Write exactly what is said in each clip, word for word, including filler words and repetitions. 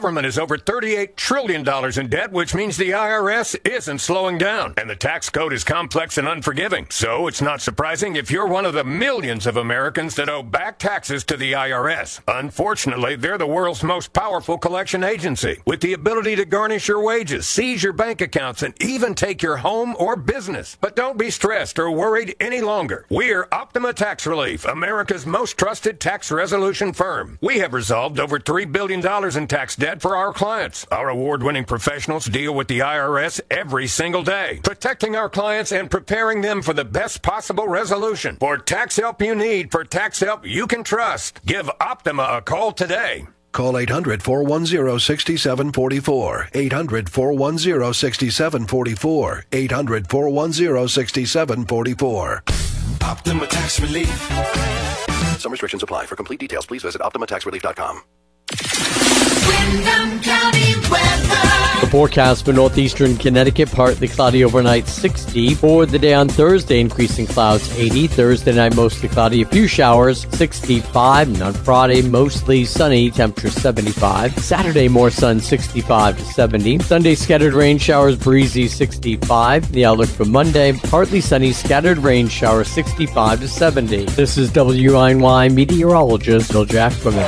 government is over thirty-eight trillion dollars in debt, which means the I R S isn't slowing down. And the tax code is complex and unforgiving. So it's not surprising if you're one of the millions of Americans that owe back taxes to the I R S. Unfortunately, they're the world's most powerful collection agency, with the ability to garnish your wages, seize your bank accounts, and even take your home or business. But don't be stressed or worried any longer. We're Optima Tax Relief, America's most trusted tax resolution firm. We have resolved over three billion dollars in tax debt for our clients. Our award-winning professionals deal with the I R S every single day, protecting our clients and preparing them for the best possible resolution. For tax help you need, for tax help you can trust, give Optima a call today. Call eight hundred, four one zero, six seven four four. eight hundred, four one zero, six seven four four. eight hundred, four one zero, six seven four four. Optima Tax Relief. Some restrictions apply. For complete details, please visit optima tax relief dot com. Windham County weather. The forecast for northeastern Connecticut, partly cloudy overnight, sixty. For the day on Thursday, increasing clouds, eighty. Thursday night, mostly cloudy, a few showers, sixty-five. And on Friday, mostly sunny, temperature seventy-five. Saturday, more sun, sixty-five to seventy. Sunday, scattered rain showers, breezy, sixty-five. The outlook for Monday, partly sunny, scattered rain showers, sixty-five to seventy. This is W I N Y meteorologist Bill Jackman.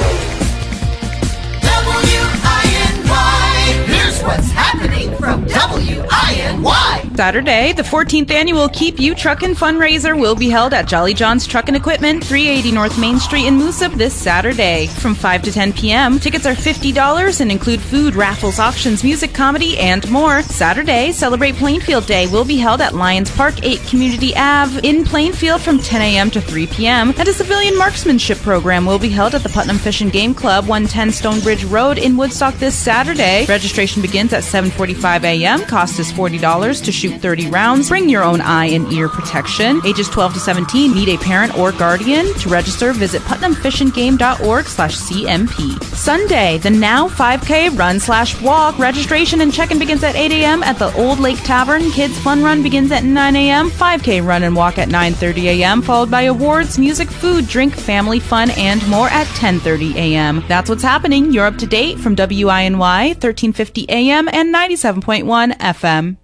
What's happening from W I N Y? Saturday, the fourteenth annual Keep You Truckin' fundraiser will be held at Jolly John's Truckin' Equipment, three eighty North Main Street in Moosup this Saturday. From five to ten p.m., tickets are fifty dollars and include food, raffles, auctions, music, comedy, and more. Saturday, Celebrate Plainfield Day will be held at Lions Park, eight Community Avenue in Plainfield from ten a.m. to three p.m. And a civilian marksmanship program will be held at the Putnam Fish and Game Club, one ten Stonebridge Road in Woodstock this Saturday. Registration begins at seven forty-five a.m. Cost is forty dollars to shoot thirty rounds. Bring your own eye and ear protection. Ages twelve to seventeen. Need a parent or guardian. To register, visit putnam fish and game dot org slash C M P. Sunday, the Now five K Run slash Walk. Registration and check-in begins at eight a.m. at the Old Lake Tavern. Kids Fun Run begins at nine a.m. five K Run and Walk at nine thirty a.m. followed by awards, music, food, drink, family fun, and more at ten thirty a.m. That's what's happening. You're up to date from W I N Y, thirteen fifty a.m. and ninety-seven point one F M.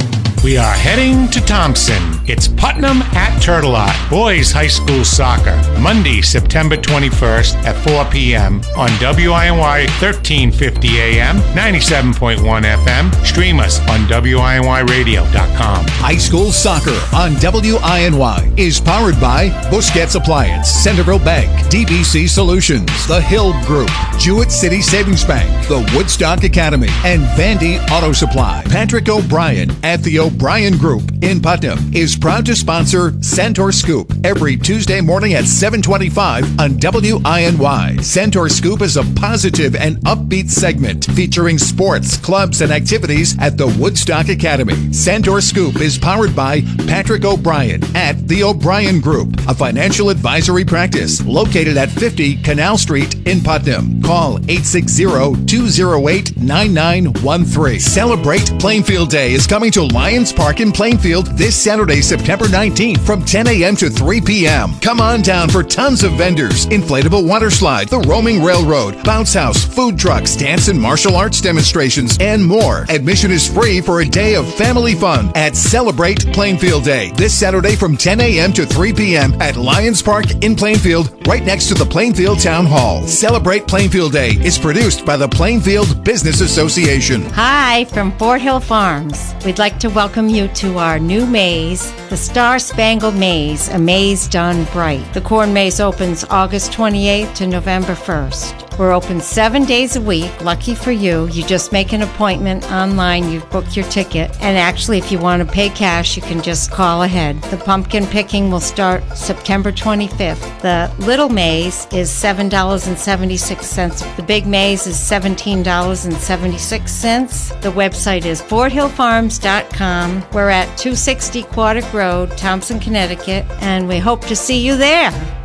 We are heading to Thompson. It's Putnam at Turtle Lot. Boys High School Soccer. Monday, September twenty-first at four p.m. on W I N Y thirteen fifty A M, ninety-seven point one F M. Stream us on W I N Y radio dot com. High School Soccer on W I N Y is powered by Busquets Appliance, Centerville Bank, D B C Solutions, The Hill Group, Jewett City Savings Bank, the Woodstock Academy, and Vandy Auto Supply. Patrick O'Brien at the O'Brien Group in Putnam is proud to sponsor Centaur Scoop every Tuesday morning at seven twenty-five on W I N Y. Centaur Scoop is a positive and upbeat segment featuring sports, clubs, and activities at the Woodstock Academy. Centaur Scoop is powered by Patrick O'Brien at the O'Brien Group, a financial advisory practice located at fifty Canal Street in Putnam. Call eight six zero, two zero eight, nine nine one three. Celebrate Plainfield Day is coming to Lions Park in Plainfield this Saturday, September nineteenth from ten a.m. to three p.m. Come on down for tons of vendors, inflatable water slide, the roaming railroad, bounce house, food trucks, dance and martial arts demonstrations, and more. Admission is free for a day of family fun at Celebrate Plainfield Day this Saturday from ten a.m. to three p.m. at Lions Park in Plainfield, right next to the Plainfield Town Hall. Celebrate Plainfield Day is produced by the Plainfield Business Association. Hi, from Fort Hill Farms. We'd like to welcome you to our new maze, the Star Spangled Maze, a maze done bright. The corn maze opens August twenty-eighth to November first. We're open seven days a week. Lucky for you, you just make an appointment online, you book your ticket, and actually if you want to pay cash, you can just call ahead. The pumpkin picking will start September twenty-fifth. The little maze is seven dollars and seventy-six cents. The big maze is seventeen dollars and seventy-six cents. The website is fort hill farms dot com. We're at two sixty Quaddick Road, Thompson, Connecticut, and we hope to see you there.